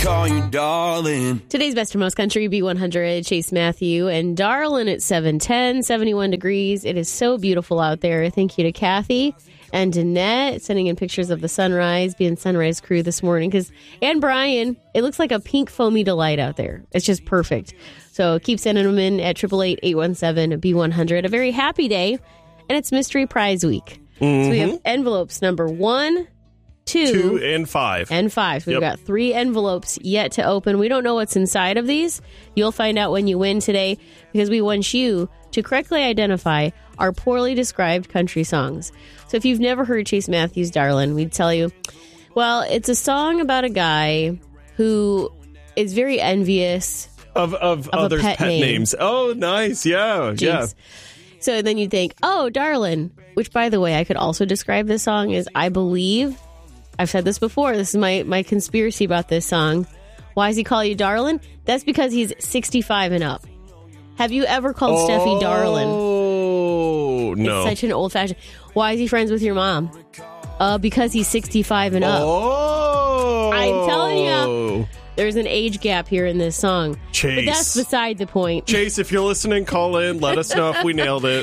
call you darling. Today's Best of Most Country, B100, Chase Matthew and Darlin at 7:10, 71 degrees. It is so beautiful out there. Thank you to Kathy and Danette sending in pictures of the sunrise, being Sunrise Crew this morning. And Brian, it looks like a pink foamy delight out there. It's just perfect. So keep sending them in at 888-817-B100. A very happy day, and it's Mystery Prize Week. Mm-hmm. So we have envelopes number 1, 2, and 5. And 5. So we've got 3 envelopes yet to open. We don't know what's inside of these. You'll find out when you win today, because we want you to correctly identify our poorly described country songs. So if you've never heard Chase Matthews' Darlin', we'd tell you, well, it's a song about a guy who is very envious of others' pet names. Oh, nice. Yeah. Jeez. Yeah. So then you think, oh, Darlin', which, by the way, I could also describe this song as, I believe, I've said this before, this is my conspiracy about this song. Why does he call you Darlin'? That's because he's 65 and up. Have you ever called Steffi Darlin'? Oh, no. It's such an old-fashioned. Why is he friends with your mom? Because he's 65 and up. Oh. I'm telling you, there's an age gap here in this song. Chase. But that's beside the point. Chase, if you're listening, call in. Let us know if we nailed it.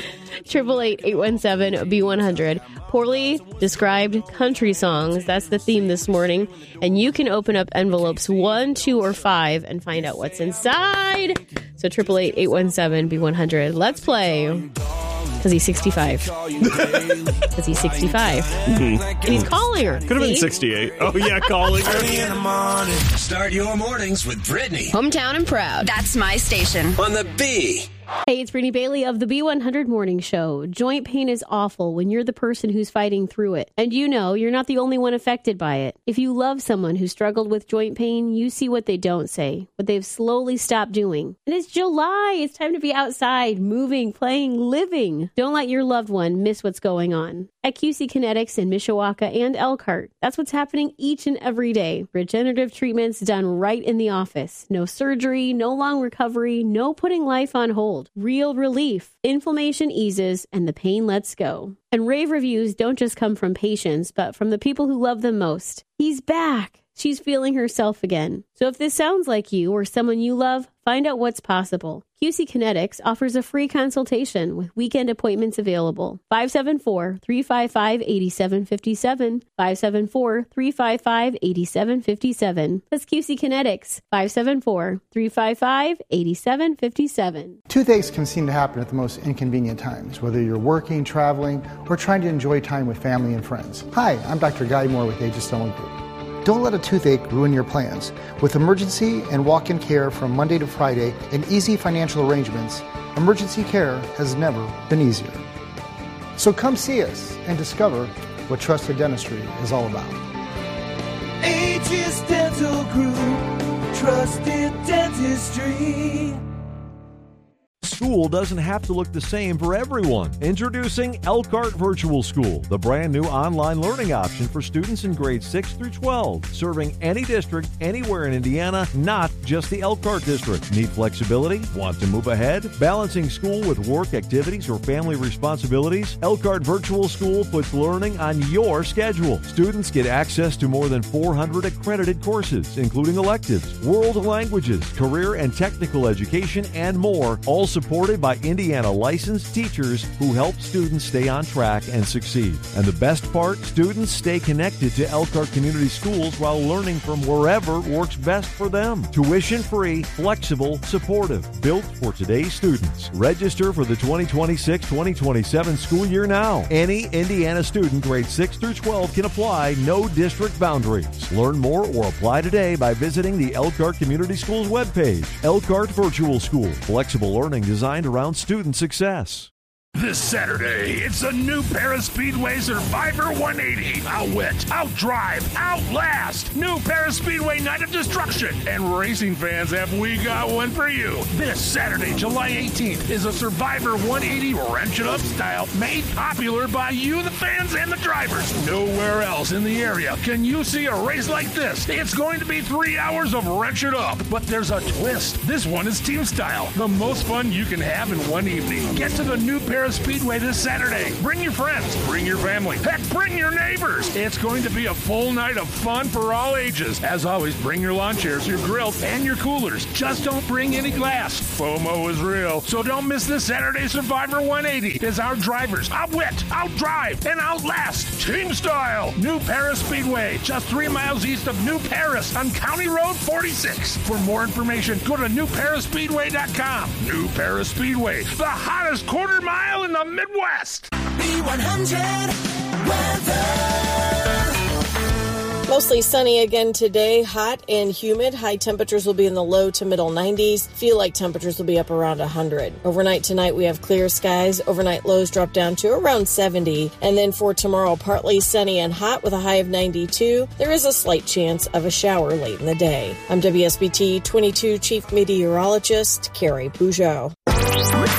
888-817-B100. Poorly described country songs. That's the theme this morning. And you can open up envelopes 1, 2, or 5 and find out what's inside. So 888-817-B100. Let's play. Because he's 65. Because he's 65. Mm-hmm. And he's calling her. Could have been 68. Oh, yeah, calling her. In the morning. Start your mornings with Brittany. Hometown and proud. That's my station. On the B. Hey, it's Brittany Bailey of the B100 Morning Show. Joint pain is awful when you're the person who's fighting through it. And you know, you're not the only one affected by it. If you love someone who struggled with joint pain, you see what they don't say, what they've slowly stopped doing. And it's July. It's time to be outside, moving, playing, living. Don't let your loved one miss what's going on. At QC Kinetics in Mishawaka and Elkhart, that's what's happening each and every day. Regenerative treatments done right in the office. No surgery, no long recovery, no putting life on hold. Real relief. Inflammation eases and the pain lets go. And rave reviews don't just come from patients, but from the people who love them most. He's back. She's feeling herself again. So if this sounds like you or someone you love, find out what's possible. QC Kinetics offers a free consultation with weekend appointments available. 574-355-8757. 574-355-8757. That's QC Kinetics. 574-355-8757. Toothaches can seem to happen at the most inconvenient times, whether you're working, traveling, or trying to enjoy time with family and friends. Hi, I'm Dr. Guy Moore with Aegis Stone Group. Don't let a toothache ruin your plans. With emergency and walk-in care from Monday to Friday and easy financial arrangements, emergency care has never been easier. So come see us and discover what trusted dentistry is all about. Aegis Dental Group, trusted dentistry. School doesn't have to look the same for everyone. Introducing Elkhart Virtual School, the brand new online learning option for students in grades 6 through 12, serving any district anywhere in Indiana, not just the Elkhart district. Need flexibility? Want to move ahead? Balancing school with work activities or family responsibilities? Elkhart Virtual School puts learning on your schedule. Students get access to more than 400 accredited courses, including electives, world languages, career and technical education, and more, all supported by Indiana licensed teachers who help students stay on track and succeed. And the best part, students stay connected to Elkhart Community Schools while learning from wherever works best for them. Tuition-free, flexible, supportive, built for today's students. Register for the 2026-2027 school year now. Any Indiana student grades 6 through 12 can apply, no district boundaries. Learn more or apply today by visiting the Elkhart Community Schools webpage. Elkhart Virtual School, flexible learning designed around student success. This Saturday, it's a new Paraspeedway Survivor 180. Outwit, outdrive, outlast. New Paraspeedway Night of Destruction. And racing fans, have we got one for you. This Saturday, July 18th, is a Survivor 180 Wrench It Up style made popular by you, the fans, and the drivers. Nowhere else in the area can you see a race like this. It's going to be 3 hours of Wrench It Up, but there's a twist. This one is team style, the most fun you can have in one evening. Get to the new Paraspeedway Paris Speedway this Saturday. Bring your friends, bring your family, heck, bring your neighbors. It's going to be a full night of fun for all ages. As always, bring your lawn chairs, your grill, and your coolers. Just don't bring any glass. FOMO is real, so don't miss this Saturday Survivor 180 as our drivers outwit, outdrive, and outlast Team Style. New Paris Speedway, just 3 miles east of New Paris on County Road 46. For more information, go to newparisspeedway.com. New Paris Speedway, the hottest quarter mile in the Midwest. B100 weather. Mostly sunny again today, hot and humid. High temperatures will be in the low to middle 90s. Feel like temperatures will be up around 100. Overnight tonight, we have clear skies. Overnight lows drop down to around 70. And then for tomorrow, partly sunny and hot with a high of 92. There is a slight chance of a shower late in the day. I'm WSBT 22 Chief Meteorologist Carrie Peugeot.